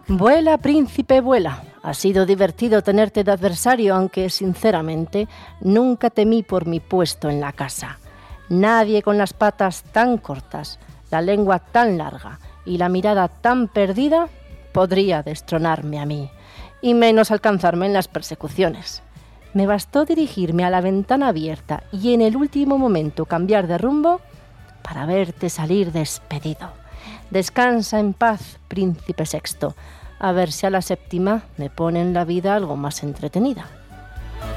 Vuela, príncipe, vuela. Ha sido divertido tenerte de adversario, aunque, sinceramente, nunca temí por mi puesto en la casa. Nadie con las patas tan cortas, la lengua tan larga y la mirada tan perdida podría destronarme a mí, y menos alcanzarme en las persecuciones. Me bastó dirigirme a la ventana abierta y en el último momento cambiar de rumbo para verte salir despedido. Descansa en paz, príncipe sexto. A ver si a la séptima me ponen la vida algo más entretenida.